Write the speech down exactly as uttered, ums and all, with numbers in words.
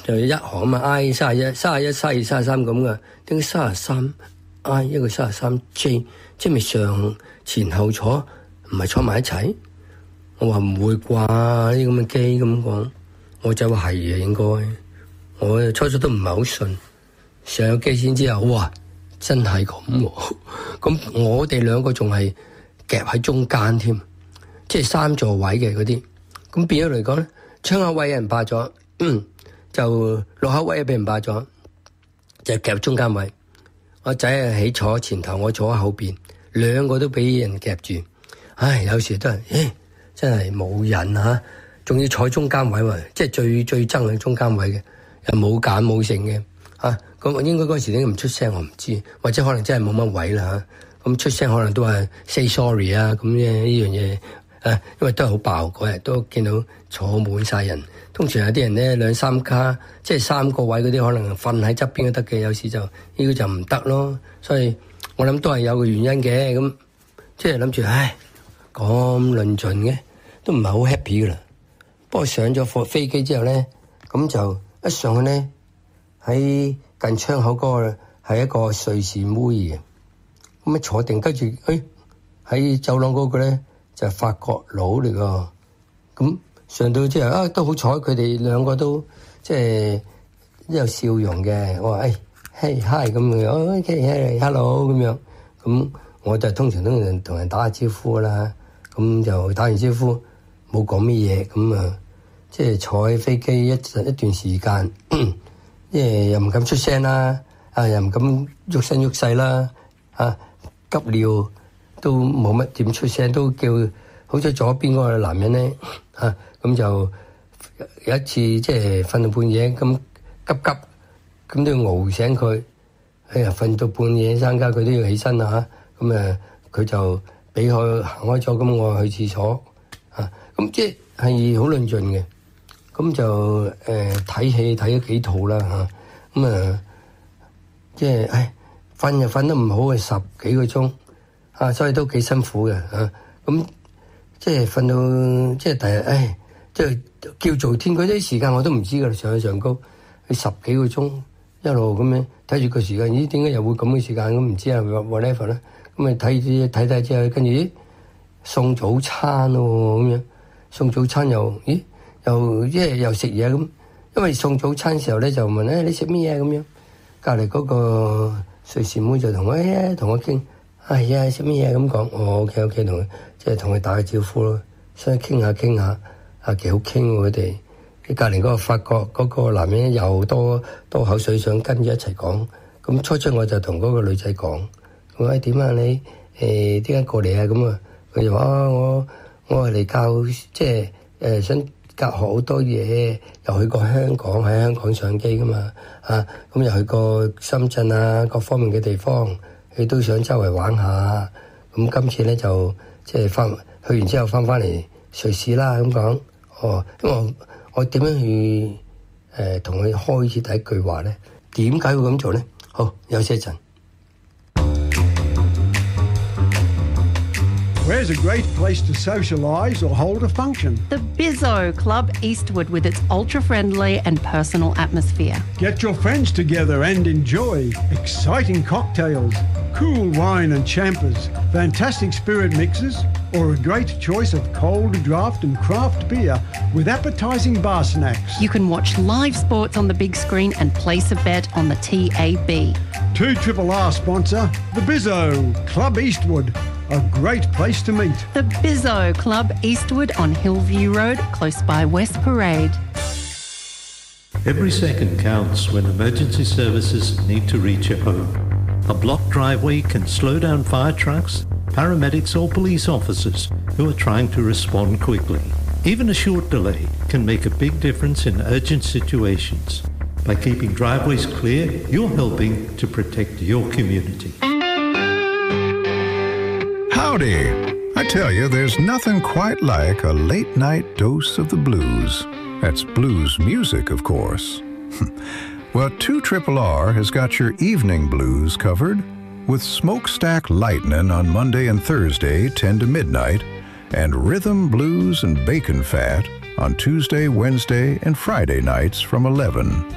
就一行啊嘛 I 三十一、三十一、三十二、三十三咁噶，點解三十三 I 一個三十三 J， 即係咪上前後坐，唔係坐埋一齊？我話唔會啩，呢啲咁嘅機咁講，我就話係嘅應該。我初初都唔係好信，上咗機先之後，哇，真係咁喎！咁我哋兩個仲係夾喺中間添，即係三座位嘅嗰啲。咁變咗嚟講咧，窗口位有人霸咗，嗯，就落口位又俾人霸咗，就夾中間位。我仔啊喺坐前頭，我坐喺後邊，兩個都俾人夾住。唉，有時都係，誒，真係冇人嚇，仲要坐中間位喎，即係最最憎係中間位嘅，又冇揀冇剩嘅嚇。咁我應該嗰時點解唔出聲我唔知，或者可能真係冇乜位啦嚇。咁出聲可能都係 say sorry 啊，咁嘅呢樣嘢。誒，因為都係好爆嗰日，都見到坐滿晒人。通常有啲人咧兩三卡，即係三個位嗰啲，可能瞓喺側邊都得嘅。有時就呢、呢個就唔得咯。所以我諗都係有個原因嘅。咁即係諗住，唉，咁論盡嘅，都唔係好 happy 噶啦。不過上咗貨飛機之後咧，咁就一上去咧，喺近窗口嗰個係一個瑞士妹嘅。咁一坐定，跟住誒喺走廊嗰個咧。就係法國佬嚟噶，咁上到之後啊，都好彩佢哋兩個都即係有笑容嘅。我話誒，嘿 hi 咁樣，OK hello 咁樣，咁我就通常都同人打下招呼啦。咁就打完招呼冇講乜嘢，咁啊即係坐喺飛機一一段時間，即係又唔敢出聲啦，啊又唔敢喐身喐勢啦，啊急尿。都冇乜點出聲，都叫好似左邊嗰個男人咧，啊咁就有一次即係瞓到半夜咁急急，咁都要熬醒佢。哎呀，瞓到半夜三更佢都要起身啦嚇，咁誒佢就俾佢行開咗，咁我去廁所啊，咁即係好論盡嘅。咁就誒睇戲睇咗幾套啦嚇，咁啊即係唉瞓又瞓得唔好係十幾個鐘。啊，所以都幾辛苦嘅啊！咁即係瞓到即係第日，唉，即係叫做天嗰啲時間我都唔知噶啦，上去上高，佢十幾個鐘一路咁樣睇住個時間，咦？點解又會咁嘅時間？咁唔知啊 whatever 咧？咁啊睇啲睇睇之後，跟住咦送早餐喎咁樣，送早餐又咦又即係又食嘢咁，因為送早餐時候咧就問咧、哎、你食咩嘢咁樣，隔離嗰個瑞士妹就同我誒同我傾。哎呀，食乜嘢咁講？我 OK OK 同佢即係同佢打個招呼咯，所以傾下傾下，啊幾好傾喎佢哋。佢隔離嗰個法國嗰個男人又多多口水想跟住一齊講。咁初初我就同嗰個女仔講，我話點啊你誒點解過嚟啊？咁啊佢就話啊我我係嚟教即係誒、呃、想教學好多嘢，又去過香港喺香港上機噶嘛啊咁又去過深圳啊各方面嘅地方。佢都想周圍玩下，咁今次咧就即係翻去完之後翻翻嚟瑞士啦咁講。哦，因為我我點樣去誒同佢開始第一句話咧？點解會咁做咧？好，休息一陣。 Where's a great place to socialise or hold a function? The Bizzo Club Eastwood with its ultra-friendly and personal atmosphere. Get your friends together and enjoy exciting cocktails, cool wine and champers, fantastic spirit mixes, or a great choice of cold draft and craft beer with appetising bar snacks. You can watch live sports on the big screen and place a bet on the T A B. two R R sponsor, the Bizzo Club Eastwood. A great place to meet. The Bizzo Club Eastwood on Hillview Road, close by West Parade. Every second counts when emergency services need to reach a home. A blocked driveway can slow down fire trucks, paramedics or police officers who are trying to respond quickly. Even a short delay can make a big difference in urgent situations. By keeping driveways clear, you're helping to protect your community. Howdy! I tell you, there's nothing quite like a late-night dose of the blues. That's blues music, of course. Well, two R R R has got your evening blues covered with Smokestack Lightnin' on Monday and Thursday, ten to midnight, and Rhythm, Blues, and Bacon Fat on Tuesday, Wednesday, and Friday nights from eleven.